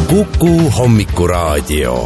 Kuku hommikuraadio.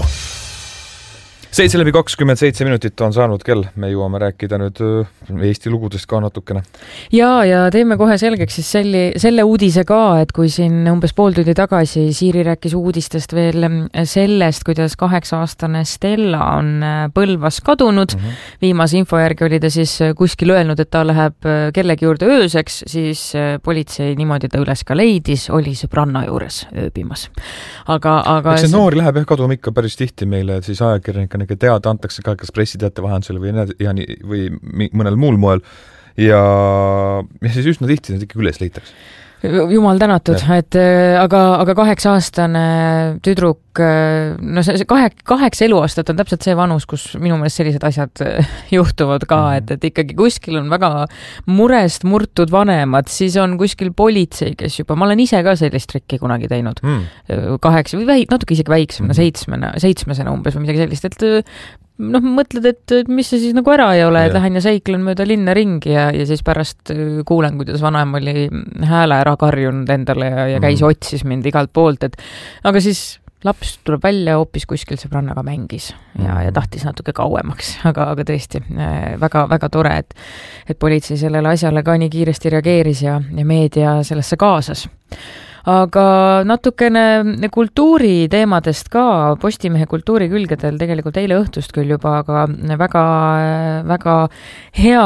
7:27 minutit on saanud kell. Me jõuame rääkida nüüd Eesti lugudest ka natukene. Ja teeme kohe selgeks siis selle uudise ka, et kui siin umbes pool tundi tagasi Siiri rääkis uudistest veel sellest, kuidas 8-aastane Stella on Põlvas kadunud. Viimase info järgi oli ta siis kuskil öelnud, et ta läheb kellegi juurde ööseks, siis politsei niimoodi ta üles ka leidis, oli sõbranna juures ööbimas. Aga see noori läheb kaduma ikka päris tihti meile, et siis ajakirjanikena teada antakse ka kas pressiteate vahendusel või mõnel muul moel ja siis üsna tihti need ikka üles leitakse. Jumal tänatud, et aga 8-aastane tüdruk, no see 8 eluaastat on täpselt see vanus, kus minu meelest sellised asjad juhtuvad ka, et ikkagi kuskil on väga murest murtud vanemad, siis on kuskil politsei, kes juba, ma olen ise ka sellist trikki kunagi teinud, 8 või natuke isegi väiksemana, 7 umbes või midagi sellist, et mõtled, et mis see siis nagu ära ei ole, et lähen ja seiklen mööda linna ringi ja siis pärast kuulen, kuidas vanaema oli hääle ära karjunud endale ja käis otsis mind igalt poolt, et aga siis laps tuleb välja hoopis kuskil sõbrannaga mängis ja tahtis natuke kauemaks, aga tõesti väga, väga tore, et politsei sellele asjale ka nii kiiresti reageeris ja meedia sellesse kaasas. Aga natukene kultuuri teemadest ka, Postimehe kultuurikülgedel tegelikult eile õhtust küll juba, aga väga, väga hea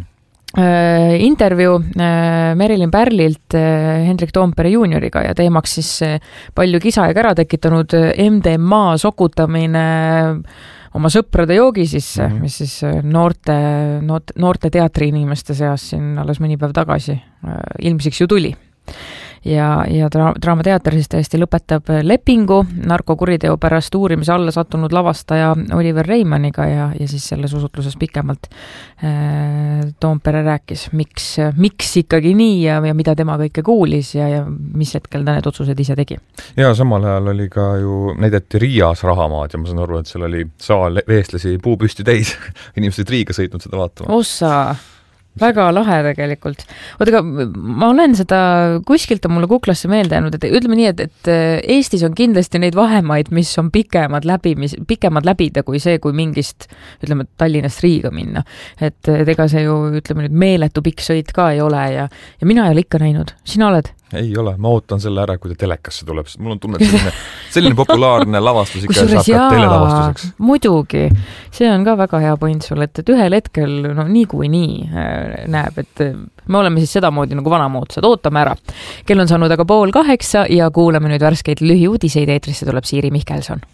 intervjuu Merilin Pärlilt Hendrik Toompere juunioriga ja teemaks siis palju kisa ja kära tekitanud MDMA sokutamine oma sõprade joogi sisse, mis siis noorte teatriinimeste seas siin alles mõni päev tagasi ilmsiks ju tuli. Ja Draamateater siis tõesti lõpetab lepingu narkokuriteo pärast uurimise alla sattunud lavastaja Oliver Reimanniga ja siis selles usutluses pikemalt Toompere rääkis, miks ikkagi nii ja mida tema kõike kuulis ja mis hetkel ta need otsused ise tegi. Ja samal ajal oli ka ju näideti Riias rahamaad ja ma saan aru, et seal oli saal veestlasi puupüsti täis. Inimesed Riiga sõitnud seda vaatama. Ossa! Väga lahe tegelikult. Oota, ma olen seda kuskilt on mulle kuklasse meelde jäänud, et ütleme nii, et Eestis on kindlasti neid vahemaid, mis on pikemad läbida kui see, kui mingist, ütleme, Tallinnast Riiga minna. Et ega see ju, ütleme nüüd, meeletu pikk sõit ka ei ole ja mina ei ole ikka näinud. Sina oled? Ei ole, ma ootan selle ära, kui ta telekasse tuleb. Mul on tunne, et selline populaarne lavastus ikka saab ka telelavastuseks. Muidugi, see on ka väga hea point sul, et ühel hetkel nii kui nii näeb, et me oleme siis sedamoodi nagu vanamoodsad, ootame ära. Kell on saanud aga 7:30 ja kuulame nüüd värskeid lühiuudiseid, eetrisse tuleb Siiri Mihkelson.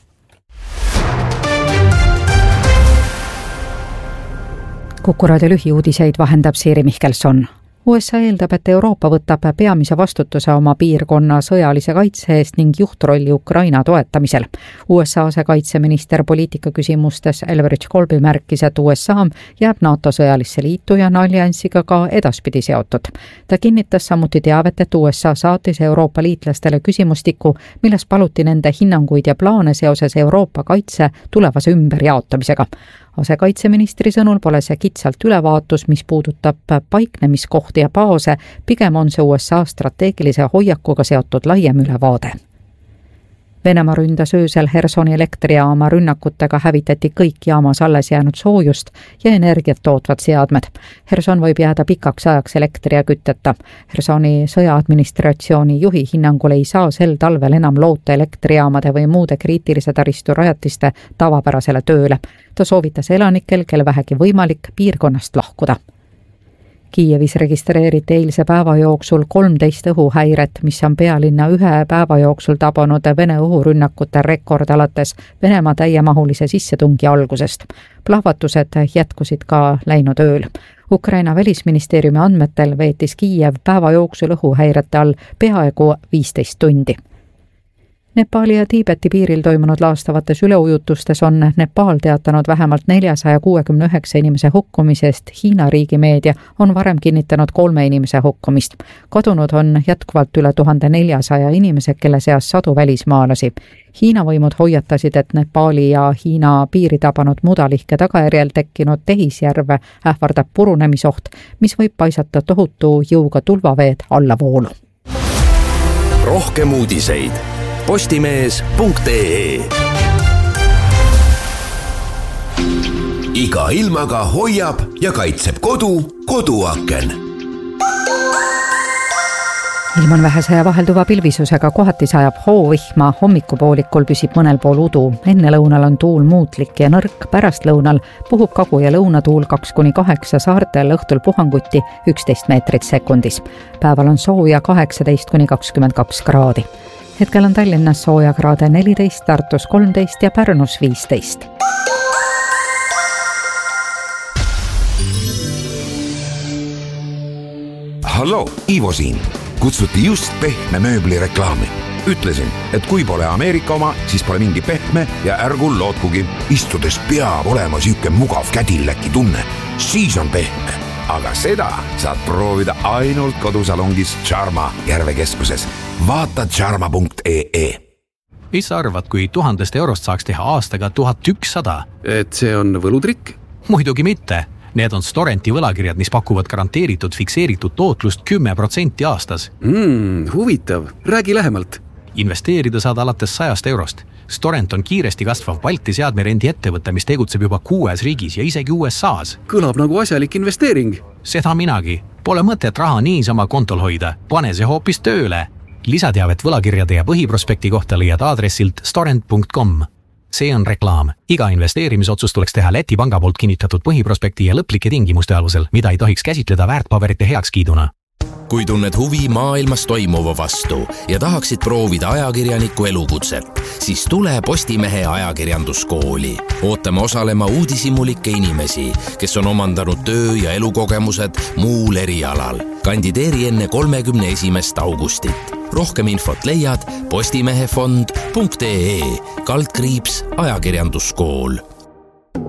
Kuku raadio lühiuudiseid vahendab Siiri Mihkelson. USA eeldab, et Euroopa võtab peamise vastutuse oma piirkonna sõjalise kaitse eest ning juhtrolli Ukraina toetamisel. USA asekaitseminister poliitika küsimustes Elbridge Colby märkis, et USA jääb NATO sõjalisse liitu ja alliansiga ka edaspidi seotud. Ta kinnitas samuti teavet, et USA saatis Euroopa liitlastele küsimustiku, milles paluti nende hinnanguid ja plaane seoses Euroopa kaitse tulevase ümberjaotamisega. Asekaitseministri sõnul pole see kitsalt ülevaatus, mis puudutab paiknemiskohti ja baase, pigem on see USA strateegilise hoiakuga seotud laiem ülevaade. Venemaa ründas öösel Hersoni elektrijaama rünnakutega hävitati kõik jaamas alles jäänud soojust ja energiat tootvad seadmed. Herson võib jääda pikaks ajaks elektri ja kütteta. Hersoni sõjaadministratsiooni juhi hinnangul ei saa sel talvel enam loota elektrijaamade või muude kriitilise taristu rajatiste tavapärasele tööle. Ta soovitas elanikel, kel vähegi võimalik, piirkonnast lahkuda. Kiievis registreeriti eilse päeva jooksul 13 õhuhäiret, mis on pealinna ühe päeva jooksul tabanud Vene õhurünnakute rekord alates Venemaa täiemahulise sissetungi algusest. Plahvatused jätkusid ka läinud ööl. Ukraina välisministeeriumi andmetel veetis Kiiev päeva jooksul õhuhäirete all peaaegu 15 tundi. Nepali ja Tiibeti piiril toimunud laastavates üleujutustes on Nepal teatanud vähemalt 469 inimese hukkumisest. Hiina riigimeedia on varem kinnitanud 3 inimese hukkumist. Kadunud on jätkuvalt üle 1400 inimese, kelle seas 100 välismaalasi. Hiina võimud hoiatasid, et Nepali ja Hiina piiri tabanud mudalihke tagajärjel tekkinud tehisjärve ähvardab purunemisoht, mis võib paisata tohutu jõuga tulvaveed allavoolu. Rohkem uudiseid postimees.ee. Iga ilmaga hoiab ja kaitseb koduaken. Ilm on vähese ja vahelduva pilvisusega, kohati sajab hoovihma, hommikupoolikul püsib mõnel pool udu. Enne lõunal on tuul muutlik ja nõrk, pärast lõunal puhub kagu- ja lõunatuul 2-8 saartel, õhtul puhanguti 11 meetrit sekundis. Päeval on sooja 18-22 kraadi. Hetkel on Tallinnas sooja kraade 14, Tartus 13 ja Pärnus 15. Hallo, Ivo siin. Kutsuti just pehme mööbli reklaami. Ütlesin, et kui pole Ameerika oma, siis pole mingi pehme ja ärgu lootkugi. Istudes peab olema süüke mugav kädilläki tunne. Siis on pehme. Aga seda saad proovida ainult kodusalongis Charma Järvekeskuses. Vaata charma.ee. Mis sa arvad, kui 1000 eurost saaks teha aastaga 1100? Et see on võlutrikk? Muidugi mitte. Need on Storenti võlakirjad, mis pakuvad garanteeritud fikseeritud tootlust 10% aastas. Huvitav. Räägi lähemalt. Investeerida saad alates 100 eurost. Storent on kiiresti kasvav Balti seadmerendi ettevõte, mis tegutseb juba 6 riigis ja isegi USA's. Kõlab nagu asjalik investeering. Seda minagi. Pole mõtet raha niisama kontol hoida. Pane see hoopis tööle. Lisateavet võlakirjade ja põhiprospekti kohta leiad aadressilt storent.com. See on reklaam. Iga investeerimisotsus tuleks teha Läti panga poolt kinnitatud põhiprospekti ja lõplike tingimuste alusel, mida ei tohiks käsitleda väärtpaberite heakskiiduna. Kui tunned huvi maailmas toimuva vastu ja tahaksid proovida ajakirjaniku elukutset, siis tule Postimehe ajakirjanduskooli. Ootame osalema uudishimulikke inimesi, kes on omandanud töö- ja elukogemused muul erialal. Kandideeri enne 31. augustit. Rohkem infot leiad postimehefond.ee /ajakirjanduskool.